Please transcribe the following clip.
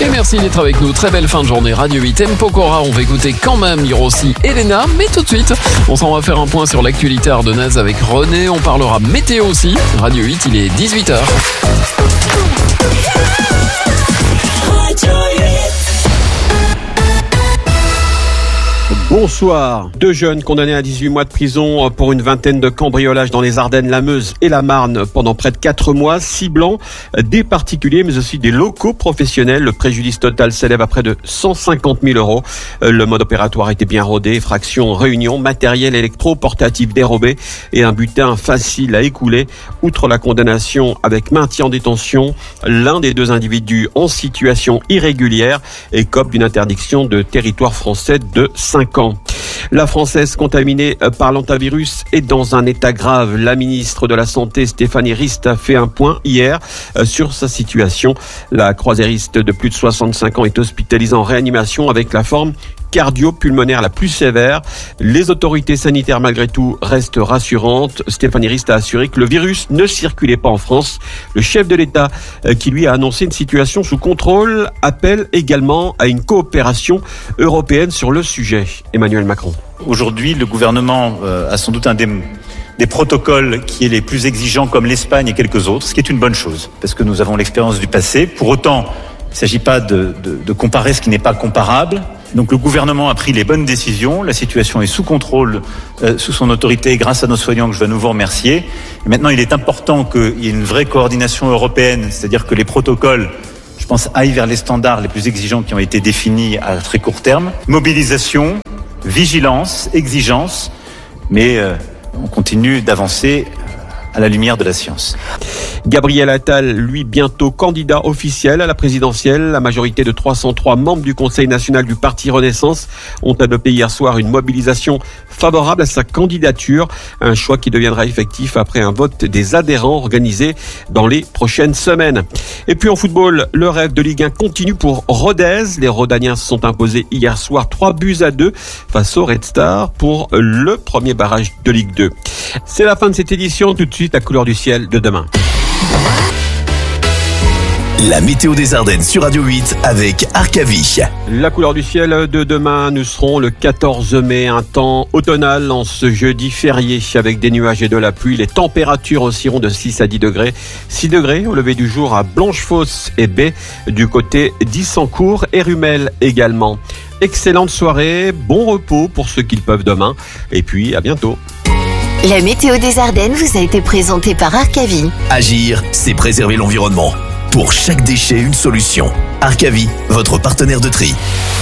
Et merci d'être avec nous. Très belle fin de journée. Radio 8, M. Pokora. On va écouter quand même Hirossi Elena. Mais tout de suite, on s'en va faire un point sur l'actualité ardennaise avec René. On parlera météo aussi. Radio 8, il est 18h. Bonsoir. 2 jeunes condamnés à 18 mois de prison pour une vingtaine de cambriolages dans les Ardennes, la Meuse et la Marne pendant près de 4 mois, ciblant des particuliers mais aussi des locaux professionnels. Le préjudice total s'élève à près de 150 000 euros. Le mode opératoire était bien rodé, effraction, réunion, matériel électro portatif dérobé et un butin facile à écouler. Outre la condamnation avec maintien en détention, l'un des 2 individus en situation irrégulière écope d'une interdiction de territoire français de 5 ans. La Française contaminée par l'hantavirus est dans un état grave. La ministre de la Santé, Stéphanie Rist, a fait un point hier sur sa situation. La croisiériste de plus de 65 ans est hospitalisée en réanimation avec la forme cardio-pulmonaire la plus sévère. Les autorités sanitaires, malgré tout, restent rassurantes. Stéphanie Rist a assuré que le virus ne circulait pas en France. Le chef de l'État, qui lui a annoncé une situation sous contrôle, appelle également à une coopération européenne sur le sujet. Emmanuel Macron. Aujourd'hui, le gouvernement a sans doute un des protocoles qui est les plus exigeants, comme l'Espagne et quelques autres, ce qui est une bonne chose, parce que nous avons l'expérience du passé. Pour autant, il ne s'agit pas de comparer ce qui n'est pas comparable. Donc le gouvernement a pris les bonnes décisions, la situation est sous contrôle, sous son autorité, grâce à nos soignants que je vais à nouveau remercier. Et maintenant, il est important qu'il y ait une vraie coordination européenne, c'est-à-dire que les protocoles, je pense, aillent vers les standards les plus exigeants qui ont été définis à très court terme. Mobilisation, vigilance, exigence, mais on continue d'avancer à la lumière de la science. Gabriel Attal, lui, bientôt candidat officiel à la présidentielle. La majorité de 303 membres du Conseil national du Parti Renaissance ont adopté hier soir une mobilisation favorable à sa candidature. Un choix qui deviendra effectif après un vote des adhérents organisé dans les prochaines semaines. Et puis en football, le rêve de Ligue 1 continue pour Rodez. Les Rodaniens se sont imposés hier soir 3-2 face au Red Star pour le premier barrage de Ligue 2. C'est la fin de cette édition. Tout de suite, la couleur du ciel de demain. La météo des Ardennes sur Radio 8 avec Arcavie. La couleur du ciel de demain, nous serons le 14 mai, un temps automnal en ce jeudi férié avec des nuages et de la pluie. Les températures oscilleront de 6 à 10 degrés. 6 degrés au lever du jour à Blanchefosse et Baie, du côté d'Issancourt et Rumel également. Excellente soirée, bon repos pour ceux qui le peuvent demain et puis à bientôt. La météo des Ardennes vous a été présentée par Arcavie. Agir, c'est préserver l'environnement. Pour chaque déchet, une solution. Arcavie, votre partenaire de tri.